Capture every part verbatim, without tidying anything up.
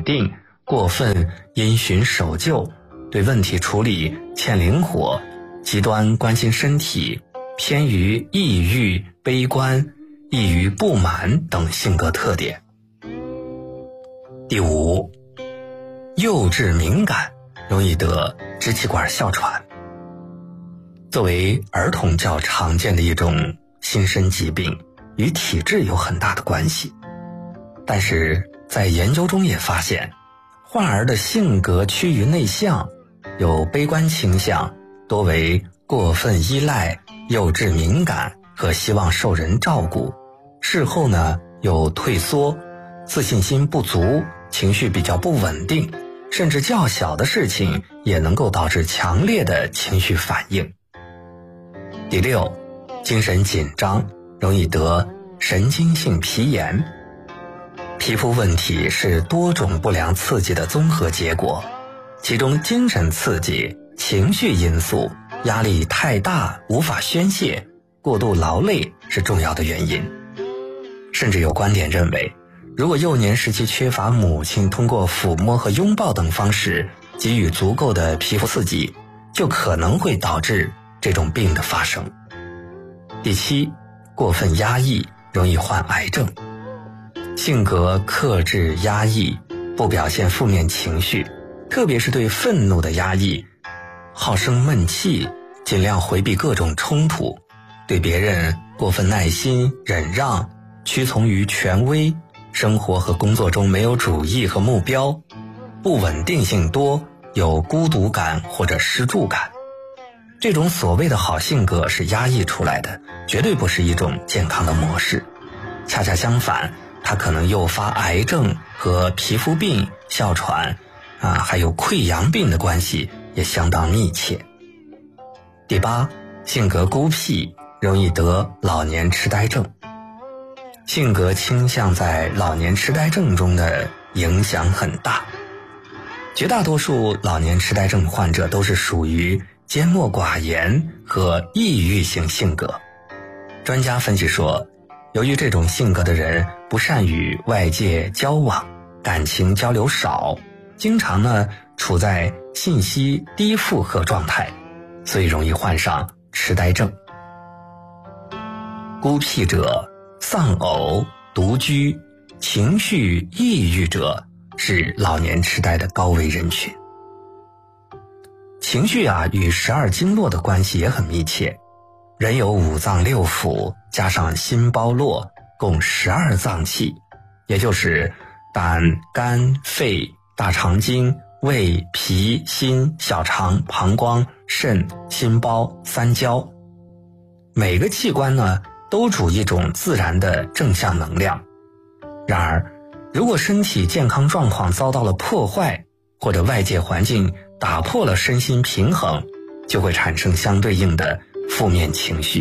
定，过分因循守旧，对问题处理欠灵活，极端关心身体，偏于抑郁、悲观，易于不满等性格特点。第五，幼稚敏感，容易得支气管哮喘。作为儿童较常见的一种心身疾病，与体质有很大的关系。但是在研究中也发现，患儿的性格趋于内向，有悲观倾向，多为过分依赖、幼稚敏感和希望受人照顾，事后呢有退缩、自信心不足，情绪比较不稳定，甚至较小的事情也能够导致强烈的情绪反应。第六，精神紧张，容易得神经性皮炎。皮肤问题是多种不良刺激的综合结果，其中精神刺激、情绪因素、压力太大无法宣泄、过度劳累是重要的原因。甚至有观点认为，如果幼年时期缺乏母亲通过抚摸和拥抱等方式给予足够的皮肤刺激，就可能会导致这种病的发生。第七，过分压抑，容易患癌症。性格克制压抑，不表现负面情绪，特别是对愤怒的压抑，好生闷气，尽量回避各种冲突，对别人过分耐心忍让，屈从于权威，生活和工作中没有主意和目标，不稳定性多，有孤独感或者失助感。这种所谓的好性格是压抑出来的，绝对不是一种健康的模式。恰恰相反，它可能诱发癌症和皮肤病、哮喘啊，还有溃疡病的关系也相当密切。第八，性格孤僻，容易得老年痴呆症。性格倾向在老年痴呆症中的影响很大。绝大多数老年痴呆症患者都是属于缄默寡言和抑郁型性格。专家分析说，由于这种性格的人不善与外界交往，感情交流少，经常呢处在信息低负荷状态，所以容易患上痴呆症。孤僻者、丧偶、独居、情绪抑郁者是老年痴呆的高危人群。情绪啊与十二经络的关系也很密切。人有五脏六腑，加上心包络，共十二脏器，也就是胆、肝、肺、大肠经、胃、脾、心、小肠、膀胱、肾、心包、三焦。每个器官呢都主一种自然的正向能量。然而，如果身体健康状况遭到了破坏，或者外界环境打破了身心平衡，就会产生相对应的负面情绪。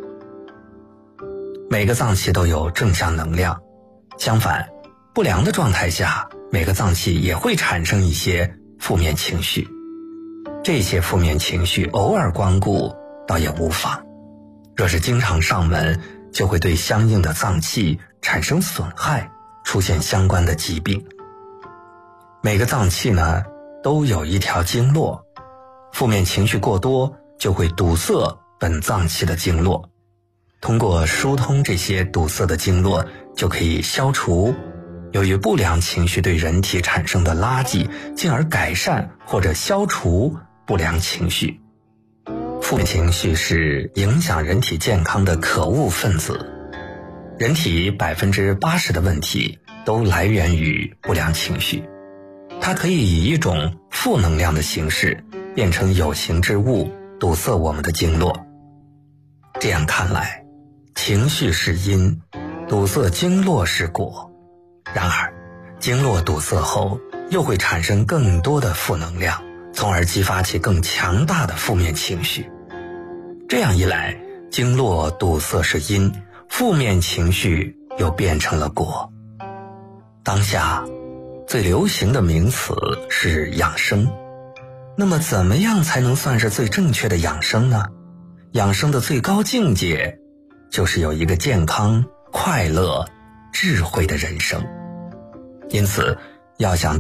每个脏器都有正向能量，相反，不良的状态下，每个脏器也会产生一些负面情绪。这些负面情绪偶尔光顾倒也无妨，若是经常上门，就会对相应的脏器产生损害，出现相关的疾病。每个脏器呢都有一条经络，负面情绪过多就会堵塞本脏器的经络，通过疏通这些堵塞的经络，就可以消除由于不良情绪对人体产生的垃圾，进而改善或者消除不良情绪。负面情绪是影响人体健康的可恶分子，人体 百分之八十 的问题都来源于不良情绪，它可以以一种负能量的形式变成有形之物，堵塞我们的经络。这样看来，情绪是因，堵塞经络是果。然而，经络堵塞后，又会产生更多的负能量，从而激发起更强大的负面情绪。这样一来，经络堵塞是因，负面情绪又变成了果。当下最流行的名词是养生。那么怎么样才能算是最正确的养生呢？养生的最高境界就是有一个健康、快乐、智慧的人生。因此，要想